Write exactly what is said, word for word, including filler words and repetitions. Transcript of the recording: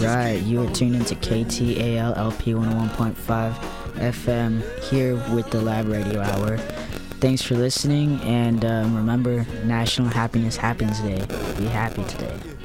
right, you are tuned into K T A L L P one oh one point five F M here with the Lab Radio Hour. Thanks for listening, and um, remember, National Happiness Happens Day. Be happy today.